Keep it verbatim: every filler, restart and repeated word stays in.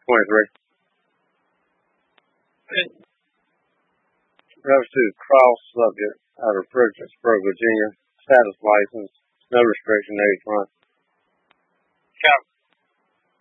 twenty-three. Goes to cross subject out of Fredericksburg, Virginia. Status license. No restriction age front. Count